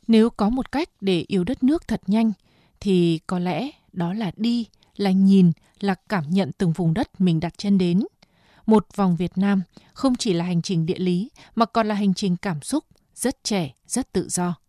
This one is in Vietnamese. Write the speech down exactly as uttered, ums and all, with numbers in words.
Nếu có một cách để yêu đất nước thật nhanh, thì có lẽ đó là đi, là nhìn, là cảm nhận từng vùng đất mình đặt chân đến. Một vòng Việt Nam không chỉ là hành trình địa lý, mà còn là hành trình cảm xúc, rất trẻ, rất tự do.